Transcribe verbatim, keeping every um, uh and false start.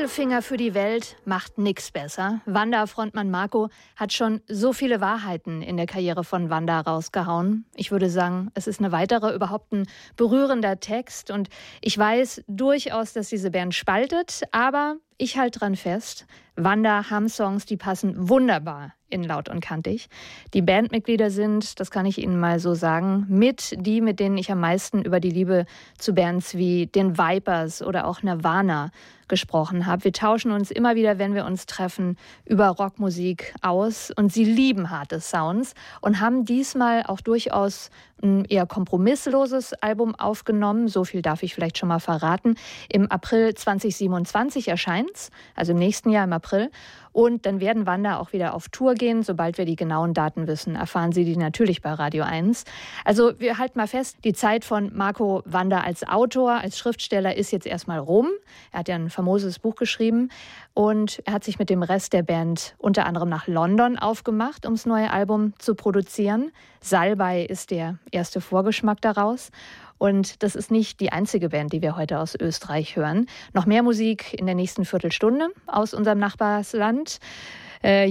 Mittelfinger für die Welt macht nix besser. Wanda-Frontmann Marco hat schon so viele Wahrheiten in der Karriere von Wanda rausgehauen. Ich würde sagen, es ist eine weitere, überhaupt ein berührender Text. Und ich weiß durchaus, dass diese Band spaltet, aber ich halte dran fest. Wanda haben Songs, die passen wunderbar in Laut und Kantig. Die Bandmitglieder sind, das kann ich Ihnen mal so sagen, mit die, mit denen ich am meisten über die Liebe zu Bands wie den Vipers oder auch Nirvana gesprochen habe. Wir tauschen uns immer wieder, wenn wir uns treffen, über Rockmusik aus und sie lieben harte Sounds und haben diesmal auch durchaus ein eher kompromissloses Album aufgenommen. So viel darf ich vielleicht schon mal verraten. Im April zwanzig siebenundzwanzig erscheint's, also im nächsten Jahr im April. Und dann werden Wanda auch wieder auf Tour gehen. Sobald wir die genauen Daten wissen, erfahren Sie die natürlich bei Radio eins. Also wir halten mal fest, die Zeit von Marco Wanda als Autor, als Schriftsteller ist jetzt erstmal rum. Er hat ja ein famoses Buch geschrieben und er hat sich mit dem Rest der Band unter anderem nach London aufgemacht, um das neue Album zu produzieren. Salbei ist der erste Vorgeschmack daraus. Und das ist nicht die einzige Band, die wir heute aus Österreich hören. Noch mehr Musik in der nächsten Viertelstunde aus unserem Nachbarsland. Äh,